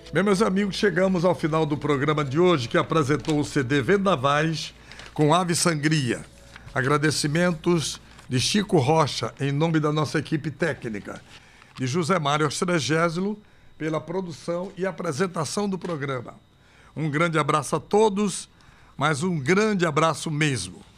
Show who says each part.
Speaker 1: Bem, meus amigos, chegamos ao final do programa de hoje, que apresentou o CD Vendavais com Ave Sangria. Agradecimentos de Chico Rocha, em nome da nossa equipe técnica, de José Mário Astregésilo, pela produção e apresentação do programa. Um grande abraço a todos, mas um grande abraço mesmo.